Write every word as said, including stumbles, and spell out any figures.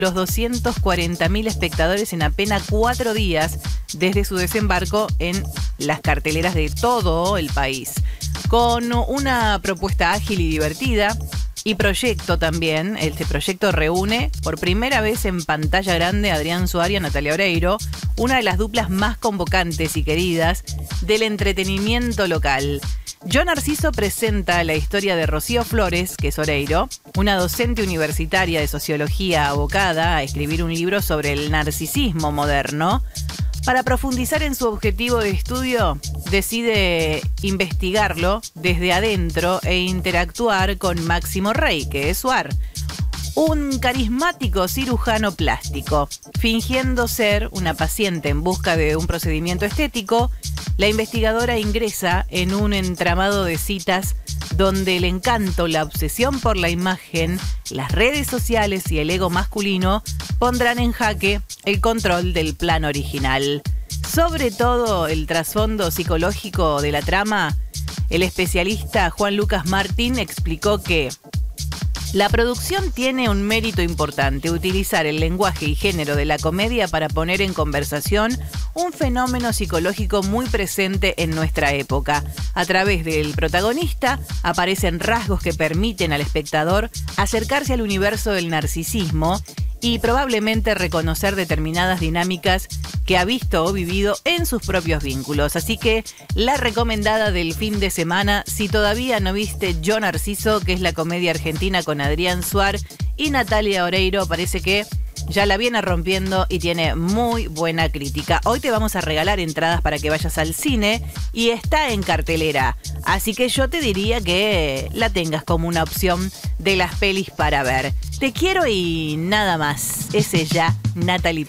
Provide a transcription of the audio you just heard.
los doscientos cuarenta mil espectadores en apenas cuatro días desde su desembarco en las carteleras de todo el país. Con una propuesta ágil y divertida y proyecto también, este proyecto reúne por primera vez en pantalla grande a Adrián Suar y a Natalia Oreiro, una de las duplas más convocantes y queridas del entretenimiento local. Yo Narciso presenta la historia de Rocío Flores, que es Oreiro, una docente universitaria de sociología abocada a escribir un libro sobre el narcisismo moderno. Para profundizar en su objetivo de estudio, decide investigarlo desde adentro e interactuar con Máximo Rey, que es Suar, un carismático cirujano plástico. Fingiendo ser una paciente en busca de un procedimiento estético, la investigadora ingresa en un entramado de citas donde el encanto, la obsesión por la imagen, las redes sociales y el ego masculino pondrán en jaque el control del plan original. Sobre todo el trasfondo psicológico de la trama, el especialista Juan Lucas Martín explicó que la producción tiene un mérito importante: utilizar el lenguaje y género de la comedia para poner en conversación un fenómeno psicológico muy presente en nuestra época. A través del protagonista aparecen rasgos que permiten al espectador acercarse al universo del narcisismo y probablemente reconocer determinadas dinámicas que ha visto o vivido en sus propios vínculos. Así que la recomendada del fin de semana, si todavía no viste Yo Narciso, que es la comedia argentina con Adrián Suar y Natalia Oreiro, parece que ya la viene rompiendo y tiene muy buena crítica. Hoy te vamos a regalar entradas para que vayas al cine y está en cartelera. Así que yo te diría que la tengas como una opción de las pelis para ver. Te quiero y nada más. Es ella, Natalie